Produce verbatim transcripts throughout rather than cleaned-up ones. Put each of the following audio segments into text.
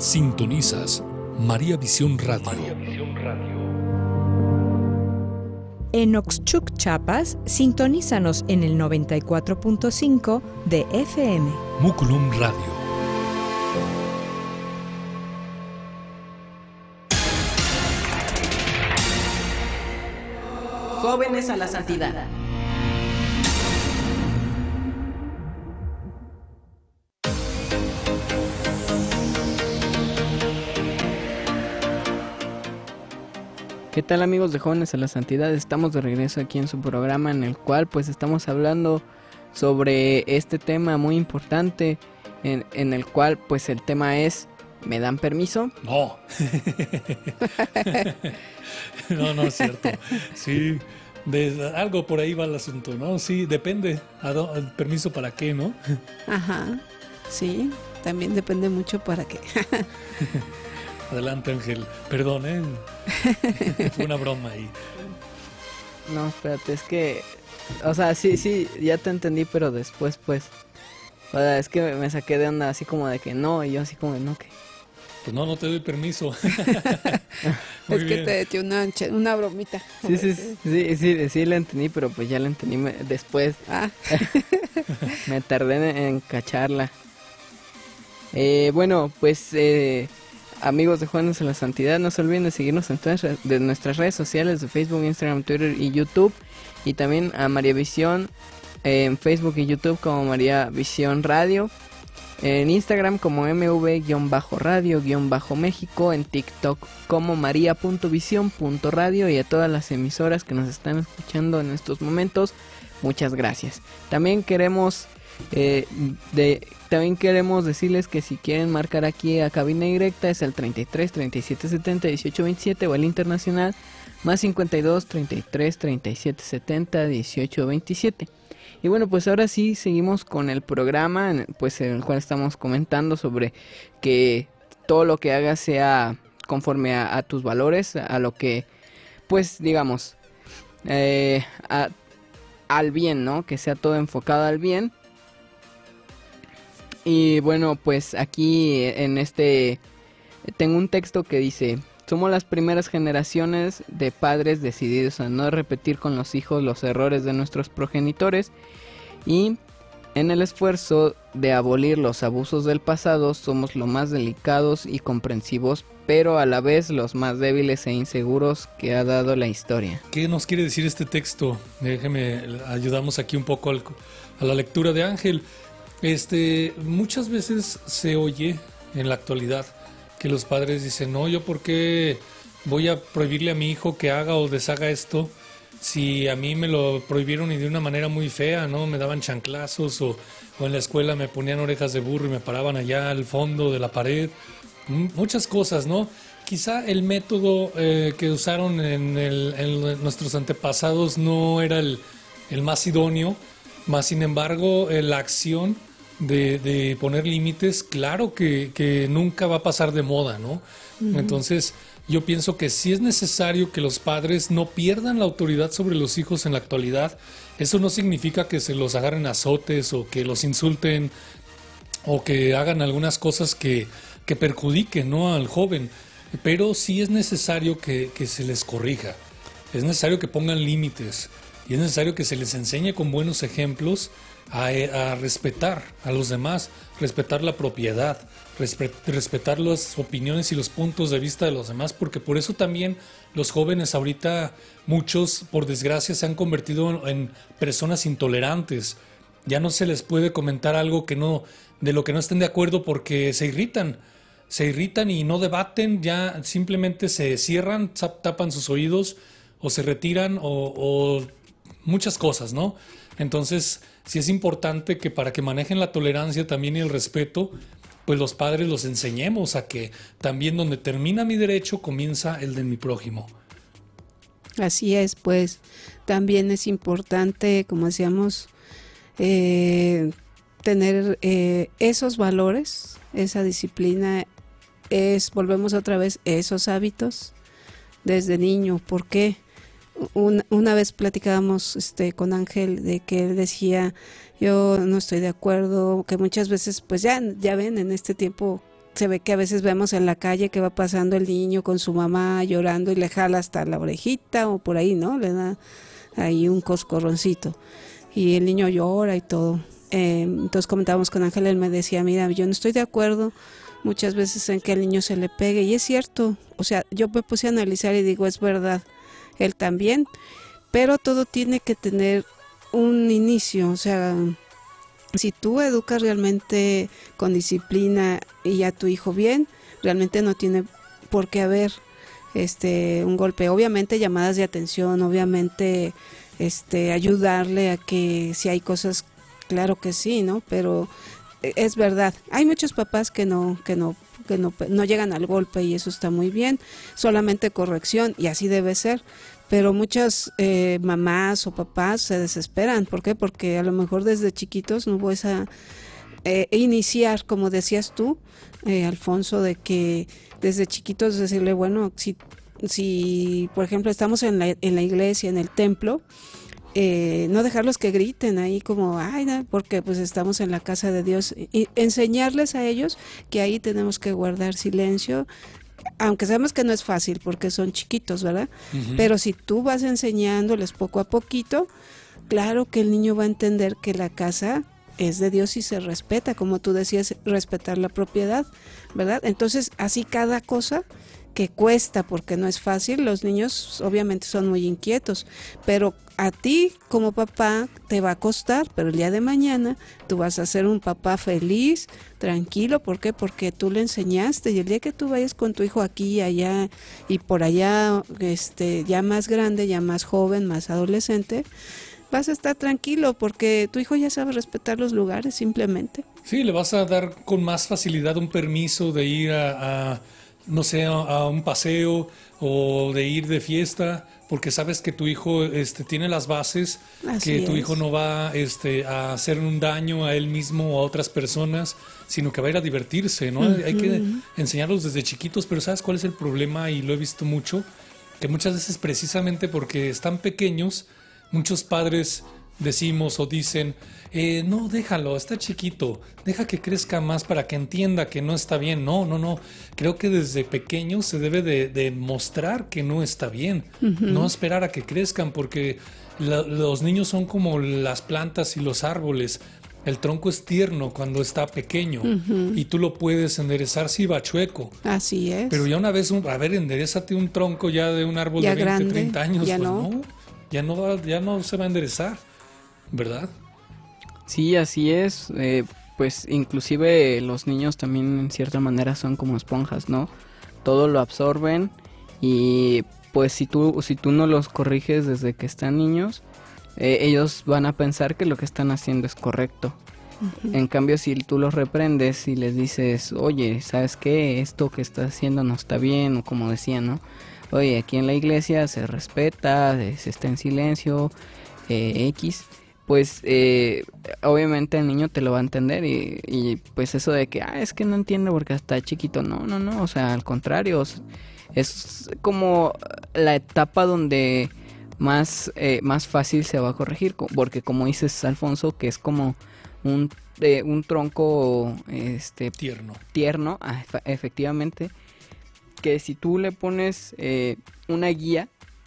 Sintonizas María Visión Radio. María Visión Radio. En Oxchuc, Chiapas, sintonízanos en el noventa y cuatro punto cinco de F M. Muculum Radio. Jóvenes a la santidad. ¿Qué tal, amigos de Jóvenes a la Santidad? Estamos de regreso aquí en su programa en el cual pues estamos hablando sobre este tema muy importante en, en el cual pues el tema es ¿me dan permiso? No. no, no es cierto. Sí, de, algo por ahí va el asunto, ¿no? Sí, depende. ¿El permiso para qué, no? Ajá, sí, también depende mucho para qué. Adelante, Ángel. Perdón, ¿eh? Fue una broma ahí. No, espérate, es que... O sea, sí, sí, ya te entendí, pero después, pues... O sea, es que me saqué de onda así como de que no, y yo así como de no, que... Pues no, no te doy permiso. Es bien. Que te dio una, una bromita. Sí, sí, sí, sí, sí, sí la entendí, pero pues ya la entendí me, después. Ah. Me tardé en, en cacharla. Eh, bueno, pues... Eh, amigos de Jóvenes en la Santidad, no se olviden de seguirnos en todas de nuestras redes sociales de Facebook, Instagram, Twitter y YouTube. Y también a María Visión eh, en Facebook y YouTube como María Visión Radio. En Instagram como M V-radio-méxico. En TikTok como maría punto visión punto radio. Y a todas las emisoras que nos están escuchando en estos momentos, muchas gracias. También queremos... Eh, de, también queremos decirles que si quieren marcar aquí a cabina directa es el treinta y tres, treinta y siete, setenta, dieciocho, veintisiete o el internacional más cincuenta y dos, treinta y tres, treinta y siete, setenta, dieciocho, veintisiete. Y bueno, pues ahora sí seguimos con el programa, pues en el cual estamos comentando sobre que todo lo que hagas sea conforme a, a tus valores, a lo que, pues digamos, eh, a, al bien, ¿no? Que sea todo enfocado al bien. Y bueno, pues aquí en este tengo un texto que dice: somos las primeras generaciones de padres decididos a no repetir con los hijos los errores de nuestros progenitores, y en el esfuerzo de abolir los abusos del pasado somos los más delicados y comprensivos, pero a la vez los más débiles e inseguros que ha dado la historia. ¿Qué nos quiere decir este texto? Déjeme, ayudamos aquí un poco al, a la lectura de Ángel. Este, muchas veces se oye en la actualidad que los padres dicen, no, yo por qué voy a prohibirle a mi hijo que haga o deshaga esto si a mí me lo prohibieron y de una manera muy fea, ¿no? Me daban chanclazos o, o en la escuela me ponían orejas de burro y me paraban allá al fondo de la pared. Muchas cosas, ¿no? Quizá el método eh, que usaron en, el, en nuestros antepasados no era el, el más idóneo, más sin embargo eh, la acción De, de poner límites, claro que, que nunca va a pasar de moda, ¿no? Uh-huh. Entonces, yo pienso que sí es necesario que los padres no pierdan la autoridad sobre los hijos en la actualidad. Eso no significa que se los agarren a azotes o que los insulten o que hagan algunas cosas que, que perjudiquen, ¿no?, al joven. Pero sí es necesario que, que se les corrija. Es necesario que pongan límites y es necesario que se les enseñe con buenos ejemplos A, a respetar a los demás, respetar la propiedad, respe- respetar las opiniones y los puntos de vista de los demás, porque por eso también los jóvenes ahorita, muchos por desgracia se han convertido en personas intolerantes. Ya no se les puede comentar algo que no, de lo que no estén de acuerdo porque se irritan, se irritan y no debaten, ya simplemente se cierran, tapan sus oídos o se retiran o, o muchas cosas, ¿no? Entonces, sí es importante que para que manejen la tolerancia también y el respeto, pues los padres los enseñemos a que también donde termina mi derecho comienza el de mi prójimo. Así es, pues también es importante, como decíamos, eh, tener eh, esos valores, esa disciplina, es volvemos otra vez esos hábitos desde niño. ¿Por qué? Una, una vez platicábamos este, con Ángel de que él decía, yo no estoy de acuerdo, que muchas veces, pues ya, ya ven, en este tiempo se ve que a veces vemos en la calle que va pasando el niño con su mamá llorando y le jala hasta la orejita o por ahí, ¿no? Le da ahí un coscorroncito y el niño llora y todo. Eh, entonces comentábamos con Ángel, él me decía, mira, yo no estoy de acuerdo muchas veces en que al niño se le pegue, y es cierto, o sea, yo me puse a analizar y digo, es verdad, él también, pero todo tiene que tener un inicio, o sea, si tú educas realmente con disciplina y a tu hijo bien, realmente no tiene por qué haber este un golpe. Obviamente llamadas de atención, obviamente este ayudarle a que si hay cosas, claro que sí, ¿no? Pero es verdad, hay muchos papás que no que no que no no llegan al golpe y eso está muy bien, solamente corrección y así debe ser. Pero muchas eh, mamás o papás se desesperan. ¿Por qué? Porque a lo mejor desde chiquitos no hubo esa... Eh, iniciar, como decías tú, eh, Alfonso, de que desde chiquitos decirle, bueno, si, si por ejemplo estamos en la, en la iglesia, en el templo, eh, no dejarlos que griten ahí como, ay, no, porque pues estamos en la casa de Dios. Y enseñarles a ellos que ahí tenemos que guardar silencio, aunque sabemos que no es fácil porque son chiquitos, ¿verdad? Uh-huh. Pero si tú vas enseñándoles poco a poquito, claro que el niño va a entender que la casa es de Dios y se respeta, como tú decías, respetar la propiedad, ¿verdad? Entonces, así cada cosa que cuesta, porque no es fácil, los niños obviamente son muy inquietos, pero a ti como papá te va a costar, pero el día de mañana tú vas a ser un papá feliz, tranquilo. ¿Por qué? Porque tú le enseñaste, y el día que tú vayas con tu hijo aquí y allá y por allá, este, ya más grande, ya más joven, más adolescente, vas a estar tranquilo porque tu hijo ya sabe respetar los lugares simplemente. Sí, le vas a dar con más facilidad un permiso de ir a, a no sé, a, a un paseo o de ir de fiesta, porque sabes que tu hijo este, tiene las bases, Así que tu es. hijo no va este, a hacer un daño a él mismo o a otras personas, sino que va a ir a divertirse, ¿no? Uh-huh. Hay que enseñarlos desde chiquitos, pero ¿sabes cuál es el problema? Y lo he visto mucho, que muchas veces precisamente porque están pequeños, muchos padres decimos o dicen, eh, no, déjalo, está chiquito, deja que crezca más para que entienda que no está bien. No, no, no, creo que desde pequeños se debe de, de mostrar que no está bien, uh-huh. no esperar a que crezcan, porque la, los niños son como las plantas y los árboles. El tronco es tierno cuando está pequeño, uh-huh. y tú lo puedes enderezar si va chueco. Así es. Pero ya una vez, un, a ver, enderezate un tronco ya de un árbol ya de veinte, grande, treinta años, ya pues no. no, ya no, va, ya no se va a enderezar, ¿verdad? Sí, así es. Eh, pues inclusive los niños también en cierta manera son como esponjas, ¿no? Todo lo absorben y pues si tú, si tú no los corriges desde que están niños, eh, ellos van a pensar que lo que están haciendo es correcto. Uh-huh. En cambio, si tú los reprendes y les dices, oye, ¿sabes qué? Esto que estás haciendo no está bien, o como decía, ¿no? Oye, aquí en la iglesia se respeta, se está en silencio, eh, X, pues eh, obviamente el niño te lo va a entender y, y pues eso de que, ah, es que no entiende porque está chiquito, no, no, no, o sea, al contrario, es como la etapa donde más, eh, más fácil se va a corregir, porque como dices, Alfonso, que es como un, eh, un tronco este tierno, tierno, efectivamente, que si tú le pones eh, una guía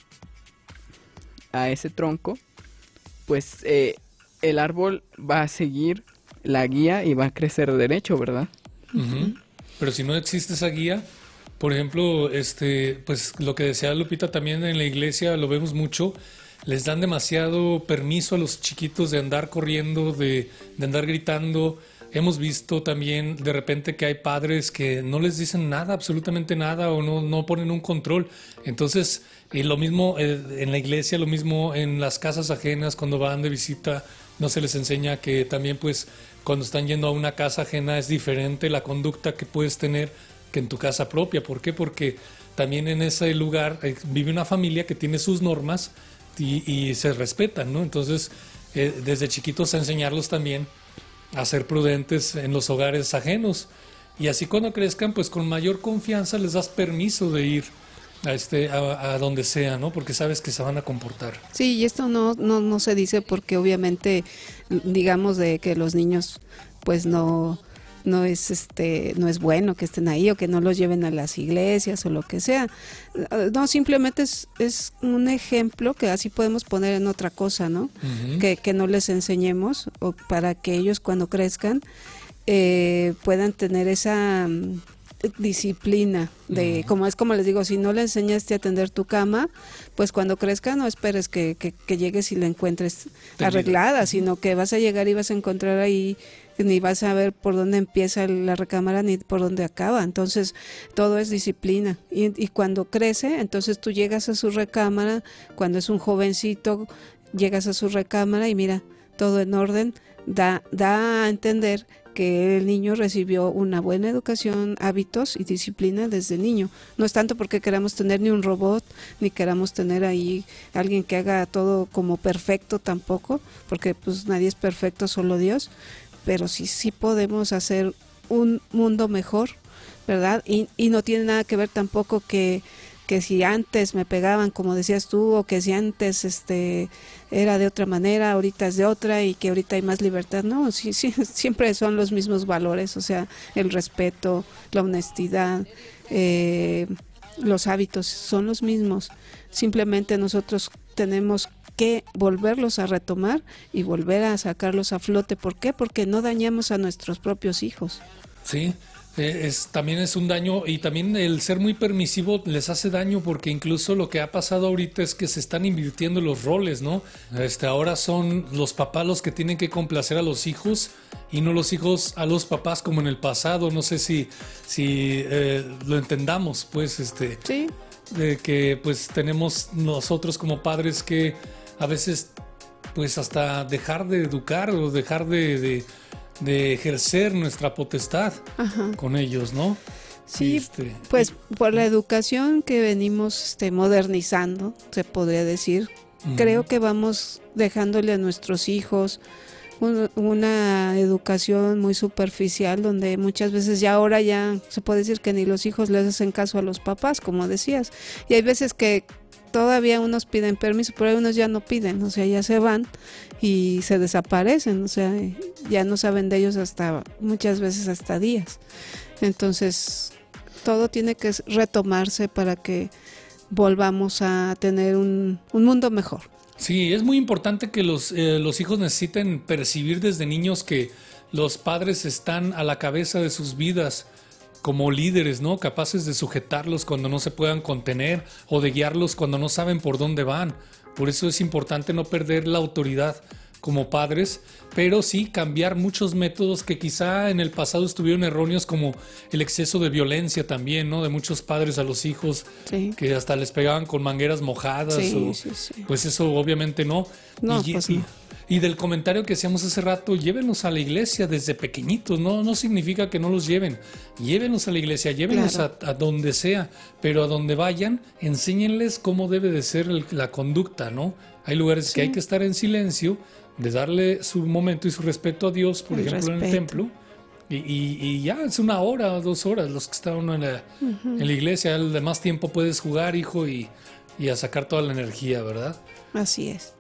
a ese tronco, pues eh, el árbol va a seguir la guía y va a crecer derecho, ¿verdad? Uh-huh. Pero si no existe esa guía, por ejemplo, este, pues lo que decía Lupita, también en la iglesia lo vemos mucho, les dan demasiado permiso a los chiquitos de andar corriendo, de, de andar gritando. Hemos visto también de repente que hay padres que no les dicen nada, absolutamente nada, o no, no ponen un control. Entonces, eh, lo mismo eh, en la iglesia, lo mismo en las casas ajenas, cuando van de visita, no se les enseña que también pues cuando están yendo a una casa ajena es diferente la conducta que puedes tener que en tu casa propia. ¿Por qué? Porque también en ese lugar eh, vive una familia que tiene sus normas y, y se respetan, ¿no? Entonces, eh, desde chiquitos enseñarlos también a ser prudentes en los hogares ajenos, y así cuando crezcan pues con mayor confianza les das permiso de ir a este a, a donde sea, ¿no? Porque sabes que se van a comportar. Sí, y esto no no no se dice porque obviamente digamos de que los niños pues no no es este no es bueno que estén ahí o que no los lleven a las iglesias o lo que sea. No, simplemente es, es un ejemplo que así podemos poner en otra cosa, ¿no? Uh-huh. Que, que no les enseñemos o para que ellos cuando crezcan eh, puedan tener esa um, disciplina de, uh-huh. como es como les digo, si no le enseñaste a tender tu cama, pues cuando crezca no esperes que, que, que llegues y la encuentres Tendida. arreglada, uh-huh. sino que vas a llegar y vas a encontrar ahí, ni vas a ver por dónde empieza la recámara ni por dónde acaba. Entonces todo es disciplina y, y cuando crece, entonces tú llegas a su recámara, cuando es un jovencito llegas a su recámara y mira, todo en orden, da, da a entender que el niño recibió una buena educación, hábitos y disciplina desde niño. No es tanto porque queramos tener ni un robot, ni queramos tener ahí alguien que haga todo como perfecto tampoco, porque pues nadie es perfecto, solo Dios, pero sí, sí podemos hacer un mundo mejor, ¿verdad? Y, y no tiene nada que ver tampoco que, que si antes me pegaban, como decías tú, o que si antes este era de otra manera, ahorita es de otra y que ahorita hay más libertad. No, sí, sí, siempre son los mismos valores, o sea, el respeto, la honestidad, eh, los hábitos son los mismos. Simplemente nosotros tenemos que volverlos a retomar y volver a sacarlos a flote. ¿Por qué? Porque no dañamos a nuestros propios hijos. Sí, es, también es un daño, y también el ser muy permisivo les hace daño, porque incluso lo que ha pasado ahorita es que se están invirtiendo los roles, ¿no? Este, ahora son los papás los que tienen que complacer a los hijos y no los hijos a los papás como en el pasado. No sé si, si eh, lo entendamos, pues, este, sí. de que pues tenemos nosotros como padres que a veces pues hasta dejar de educar o dejar de, de, de ejercer nuestra potestad Ajá. con ellos, ¿no? Sí, este, pues y, por la educación que venimos este, modernizando, se podría decir, uh-huh. creo que vamos dejándole a nuestros hijos un, una educación muy superficial, donde muchas veces ya ahora ya se puede decir que ni los hijos les hacen caso a los papás, como decías, y hay veces que todavía unos piden permiso, pero hay unos ya no piden, o sea, ya se van y se desaparecen, o sea, ya no saben de ellos hasta, muchas veces hasta días. Entonces, todo tiene que retomarse para que volvamos a tener un, un mundo mejor. Sí, es muy importante que los, eh, los hijos necesiten percibir desde niños que los padres están a la cabeza de sus vidas, como líderes, ¿no? Capaces de sujetarlos cuando no se puedan contener o de guiarlos cuando no saben por dónde van. Por eso es importante no perder la autoridad como padres, pero sí cambiar muchos métodos que quizá en el pasado estuvieron erróneos, como el exceso de violencia también, ¿no? De muchos padres a los hijos, sí. que hasta les pegaban con mangueras mojadas. Sí, o, sí, sí. Pues eso obviamente no. No, y, pues y, no. Y del comentario que hacíamos hace rato, llévenlos a la iglesia desde pequeñitos, no, no significa que no los lleven, llévenlos a la iglesia, llévenlos claro. a, a donde sea, pero a donde vayan, enséñenles cómo debe de ser el, la conducta, ¿no? Hay lugares sí. que hay que estar en silencio, de darle su momento y su respeto a Dios, por el ejemplo respeto. En el templo, y, y, y ya es una hora o dos horas los que está uno en la, uh-huh. en la iglesia, el demás tiempo puedes jugar, hijo, y, y a sacar toda la energía, ¿verdad? Así es.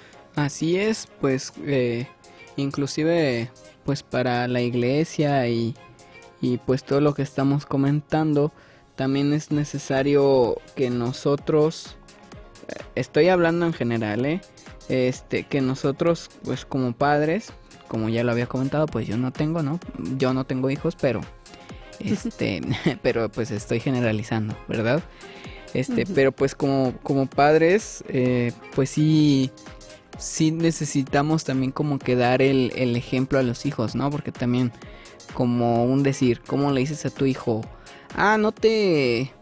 Así es, pues eh, inclusive pues para la iglesia y, y pues todo lo que estamos comentando, también es necesario que nosotros, eh, estoy hablando en general, eh, este, que nosotros pues como padres, como ya lo había comentado, pues yo no tengo, ¿no? Yo no tengo hijos, pero este, pero pues estoy generalizando, ¿verdad? Este, uh-huh. pero pues como, como padres, eh, pues sí. sí necesitamos también como que dar el, el ejemplo a los hijos, ¿no? Porque también como un decir, ¿cómo le dices a tu hijo? Ah, no te...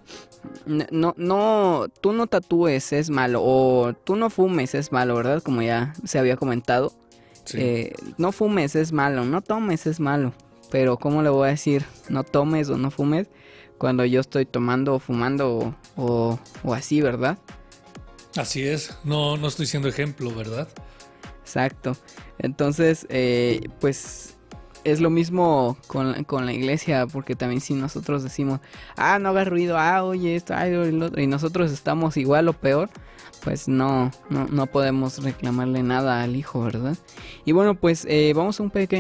No, no, tú no tatúes, es malo. O tú no fumes, es malo, ¿verdad? Como ya se había comentado. Sí. Eh, no fumes, es malo. No tomes, es malo. Pero ¿cómo le voy a decir no tomes o no fumes cuando yo estoy tomando o fumando o, o, o así, ¿verdad? Así es, no, no estoy siendo ejemplo, ¿verdad? Exacto. Entonces, eh, pues es lo mismo con, con la iglesia, porque también si nosotros decimos, ah, no hagas ruido, ah, oye esto, ay, lo otro, y nosotros estamos igual o peor, pues no, no, no podemos reclamarle nada al hijo, ¿verdad? Y bueno, pues eh, vamos a un pequeño